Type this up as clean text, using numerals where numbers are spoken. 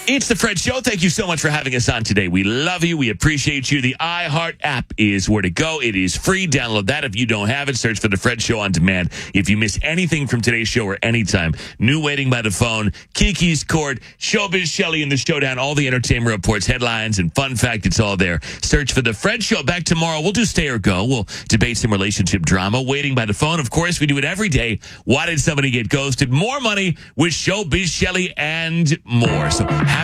It's the Fred Show. Thank you so much for having us on today. We love you. We appreciate you. The iHeart app is where to go. It is free. Download that. If you don't have it, search for the Fred Show on demand. If you miss anything from today's show or anytime, new Waiting by the Phone, Kiki's Court, Showbiz Shelley and the Showdown, all the entertainment reports, headlines, and fun fact, it's all there. Search for the Fred Show. Back tomorrow. We'll do Stay or Go. We'll debate some relationship drama. Waiting by the Phone. Of course, we do it every day. Why did somebody get ghosted? More money with Showbiz Shelley and more. So